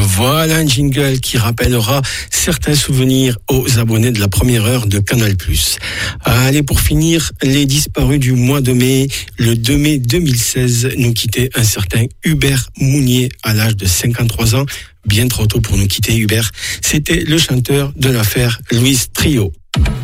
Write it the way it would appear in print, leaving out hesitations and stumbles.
Voilà un jingle qui rappellera certains souvenirs aux abonnés de la première heure de Canal+. Allez, pour finir, les disparus du mois de mai. Le 2 mai 2016, nous quittait un certain Hubert Mounier à l'âge de 53 ans. Bien trop tôt pour nous quitter, Hubert. C'était le chanteur de l'affaire Louise Trio.